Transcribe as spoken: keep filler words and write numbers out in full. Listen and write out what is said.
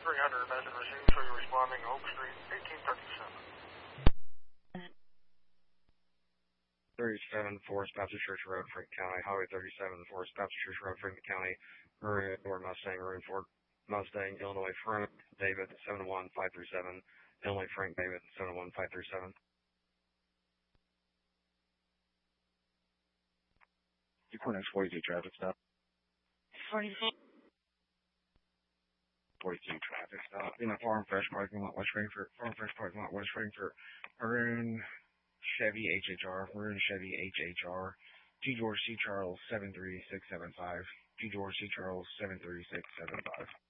three hundred, message received, so you're responding Oak Street, eighteen thirty-seven. thirty-seven, Forest Baptist Church Road, Franklin County, Highway thirty-seven, Forest Baptist Church Road, Franklin County, Maroon Ford Mustang, Maroon Ford Mustang, Illinois Frank David, seven one five three seven, Illinois Frank David, seven one five three seven. two forty-two traffic stop. forty-two. forty-two traffic stop in the Farm Fresh parking lot, West Frankfort, Farm Fresh parking lot, West Frankfort, Maroon Chevy H H R, Maroon Chevy H H R, G George C. Charles seven three six seven five, G George C. Charles seven three six seven five.